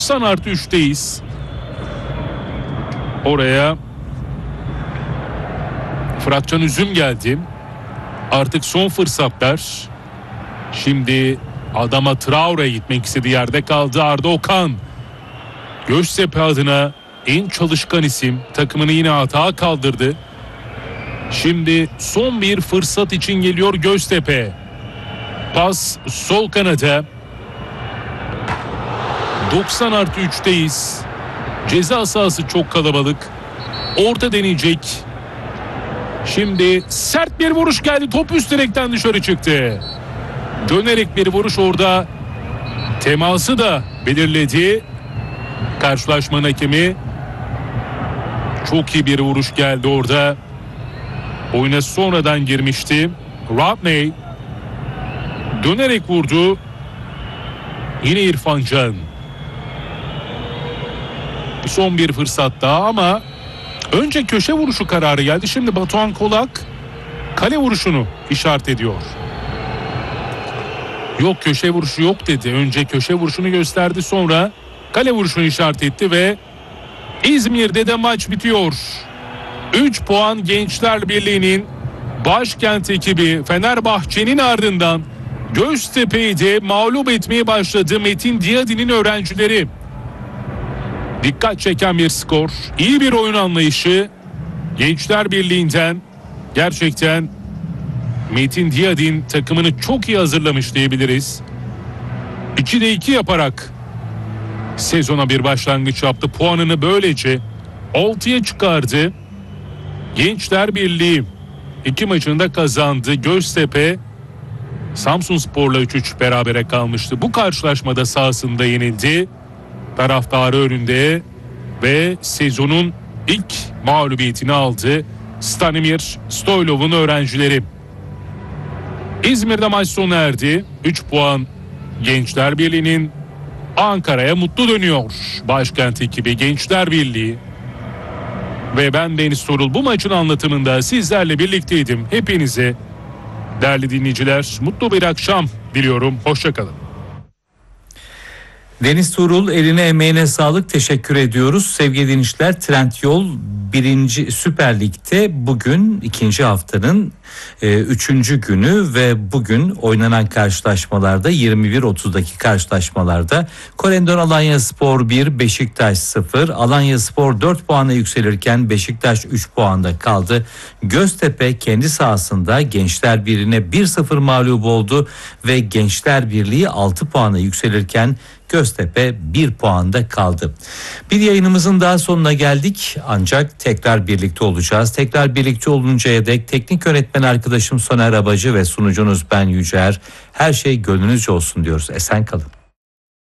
90+3'teyiz. Oraya Fıratcan Üzüm geldi. Artık son fırsatlar. Şimdi Adama Traore gitmek istediği yerde kaldı. Arda Okan, Göztepe adına en çalışkan isim, takımını yine hata kaldırdı. Şimdi son bir fırsat için geliyor Göztepe. Pas sol kanada. 90+3'teyiz. Ceza sahası çok kalabalık. Orta deneyecek. Şimdi sert bir vuruş geldi. Top üst direkten dışarı çıktı. Dönerek bir vuruş, orada teması da belirledi karşılaşmanın hakemi. Çok iyi bir vuruş geldi orada. Oyuna sonradan girmişti. Rodney dönerek vurdu. Yine İrfan Can. Son bir fırsat daha ama önce köşe vuruşu kararı geldi. Şimdi Batuhan Kolak kale vuruşunu işaret ediyor. Yok, köşe vuruşu yok dedi. Önce köşe vuruşunu gösterdi, sonra kale vuruşunu işaret etti ve İzmir'de de maç bitiyor. 3 puan Gençler Birliği'nin başkent ekibi Fenerbahçe'nin ardından Göztepe'yi de mağlup etmeye başladı Metin Diyadin'in öğrencileri. Dikkat çeken bir skor, iyi bir oyun anlayışı Gençler Birliği'nden. Gerçekten Metin Diyadin takımını çok iyi hazırlamış diyebiliriz. 2'de 2 yaparak sezona bir başlangıç yaptı. Puanını böylece 6'ya çıkardı. Gençler Birliği 2 maçını da kazandı. Göztepe Samsunspor'la 3-3 berabere kalmıştı. Bu karşılaşmada sahasında yenildi. Taraftarı önünde ve sezonun ilk mağlubiyetini aldı Stanimir Stoylov'un öğrencileri. İzmir'de maç sona erdi. 3 puan Gençler Birliği'nin. Ankara'ya mutlu dönüyor başkent ekibi Gençler Birliği. Ve ben Deniz Tuğrul, bu maçın anlatımında sizlerle birlikteydim. Hepinize değerli dinleyiciler mutlu bir akşam diliyorum. Hoşçakalın. Deniz Tuğrul, eline emeğine sağlık, teşekkür ediyoruz. Sevgili dinleyiciler, Trendyol 1. Süper Lig'de bugün 2. haftanın 3. günü ve bugün oynanan karşılaşmalarda 21.30'daki karşılaşmalarda Korendon Alanyaspor 1, Beşiktaş 0. Alanyaspor 4 puana yükselirken Beşiktaş 3 puanda kaldı. Göztepe kendi sahasında Gençler Birliği'ne 1-0 mağlup oldu ve Gençler Birliği 6 puana yükselirken Göztepe 1 puanda kaldı. Bir yayınımızın daha sonuna geldik, ancak tekrar birlikte olacağız. Tekrar birlikte oluncaya dek teknik yönetmen arkadaşım Soner Abacı ve sunucunuz ben Yücer. Her şey gönlünüzce olsun diyoruz. Esen kalın.